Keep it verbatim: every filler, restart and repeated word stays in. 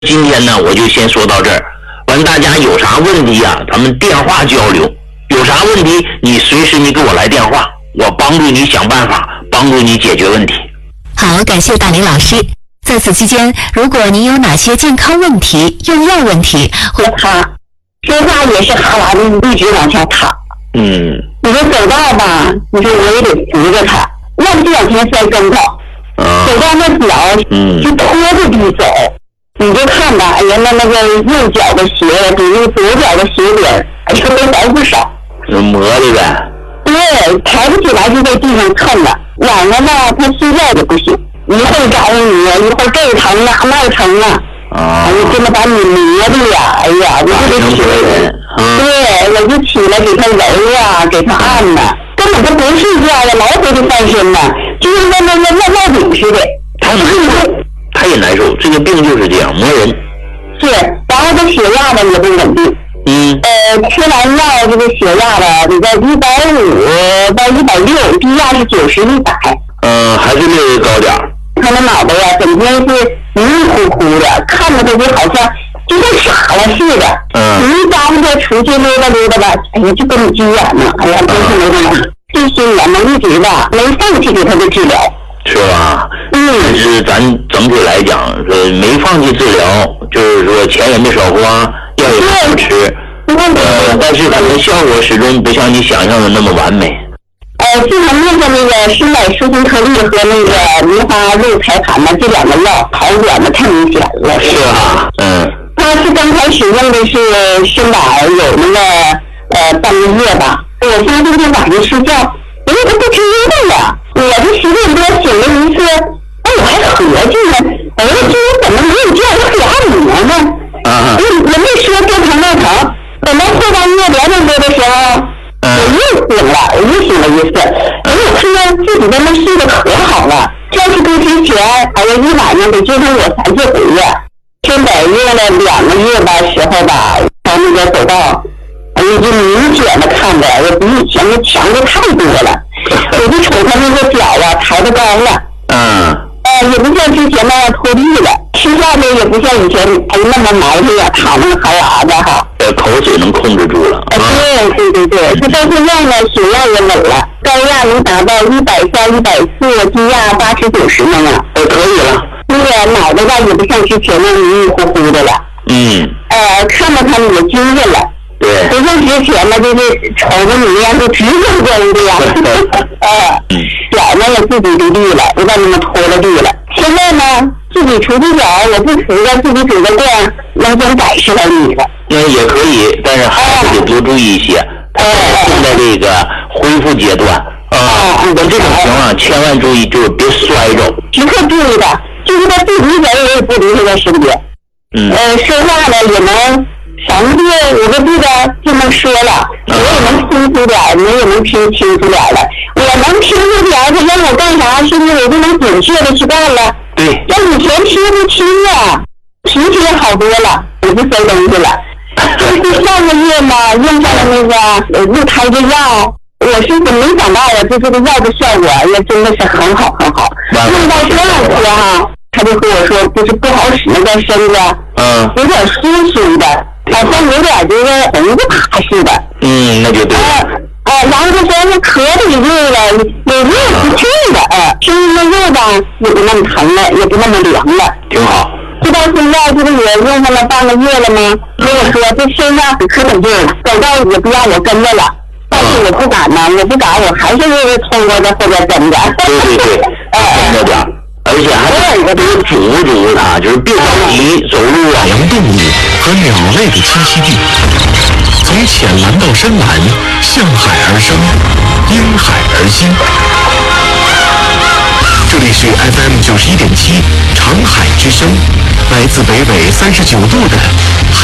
今天呢，我就先说到这儿。完，大家有啥问题呀、啊？咱们电话交流。有啥问题，你随时你给我来电话，我帮助你想办法，帮助你解决问题。 好，感谢大林老师。在此期间，如果您有哪些健康问题、用药问题，或他说话也是哈喇子一直往下淌。 嗯， 你说走道吧，你说我也得扶着他，要不这两天摔跟头， 啊、 走到那脚， 嗯， 就拖着地走。你就看吧，哎呀，那那个右脚的鞋比那左脚的鞋底儿，哎呀，都薄不少。 磨的呗。 对，抬不起来就在地上蹭了。晚上吧，他睡觉也不行，一会儿找你，一会儿这儿疼啊，那儿疼啊。 啊， 哎呀，真的把你磨的呀！哎呀，我就得起来，对，我就起来给他揉啊，给他按呐，根本他不睡觉了，来回的翻身呐，就跟那那那那闹饼似的。 他难受，他也难受，这个病就是这样磨人。 是，然后他血压呢也不稳定。 嗯。 呃，吃完药这个血压吧，你在一百五到一百六，低压是九十一百。 嗯，还是略微高点儿。 他那脑袋呀，整天是迷迷糊糊的，看着他就好像就跟傻了似的。 嗯。 你一张着出去溜达溜达吧，哎呀，就跟你急眼呢。哎呀，真是没办法，这些年呢一直吧没放弃给他的治疗。 是吧？ 嗯。 但是咱整体来讲，说没放弃治疗，就是说钱也没少花，药也没少吃。呃，但是可能效果始终不像你想象的那么完美。 呃，自从用的那个施乃舒心特利和那个梨花肉肽盘呢，这两个药好转的太明显了。 是啊，嗯。 他是刚开始用的是施乃有那个呃半个月吧，我发现他晚上睡觉，哎，他不知道呀。我这十点多醒了一次，哎，我还合计呢，哎，这我怎么没有叫我给按摩呢？ 啊。 我我没说这疼那疼，等到后半夜两点多的时候。我又醒了，我又醒了一次。哎，我看到自己在那睡得可好了。上次多之前，哎呀，一晚上得折腾我三四回呀。真得用了两个月吧时候吧，到那个走道，哎呀，就明显的看着，我比以前的强的太多了。我就瞅他那个脚啊，抬得高了。 嗯。 呃，也不像之前那样脱力了，吃饭呢也不像以前哎那么埋汰呀，淌那个哈喇子哈。 呃，口水能控制住了。 啊，对对对对，他到现在呢，血压也稳了，高压能达到一百三、一百四，低压八十九十那样。 呃，可以了。 那个脑袋吧也不像之前那迷迷糊糊的了。 嗯。 呃，看到他们也精神了。 对。 不像之前呢，就是瞅着你那样就直愣愣的呀。呃，脚呢也自己离地了，不再那么拖了地了。现在呢，自己出去脚，我不扶着，自己拄着棍，能先改十来米了。 那也可以，但是还是得多注意一些。他现在这个恢复阶段啊，遇到这种情况千万注意，就是别摔着。 时刻注意的，就是他自己人也不离他在身边。 嗯。 呃，说话呢也能三个五个字的就能说了，我也能听出点，你也能听清楚点了。我能听出点，他让我干啥，是不是我就能准确的去干了？ 对。 要以前听不清啊，脾气也好多了，我就摔东西了。就是上个月嘛，用上了那个呃鹿胎的药，我是没想到呀，就这个药的效果也真的是很好很好。用到第二天哈，他就和我说，就是不好使那个身子， 嗯， 有点酥酥的，好像有点这个红不爬似的。 嗯，那就对了。 啊，然后他说是咳的也热了，有热不去的，哎，吃那肉吧也不那么疼了，也不那么凉了， 挺好。 这到现在这个也用上了半个月了吗？跟我说这身上可本劲了，走道也不让我跟着了，但是我不敢呢，我不敢，我还是通过在后边跟着。 对对对，跟着点，而且还得多嘱咐嘱咐他，就是别着急走路啊。 洋动物和鸟类的栖息地，从浅蓝到深蓝，向海而生，因海而兴。这里是 F M 九十一点七长海之声，来自北纬三十九度的